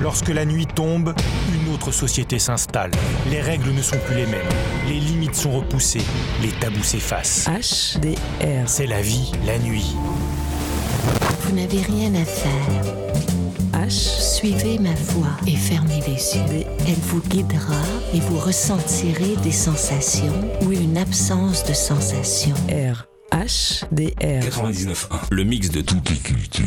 Lorsque la nuit tombe, une autre société s'installe. Les règles ne sont plus les mêmes. Les limites sont repoussées. Les tabous s'effacent. HDR. C'est la vie, la nuit. Vous n'avez rien à faire. Suivez ma voix et fermez les yeux. Elle vous guidera et vous ressentirez des sensations ou une absence de sensations. HDR. 99.1. Le mix de toutes les cultures.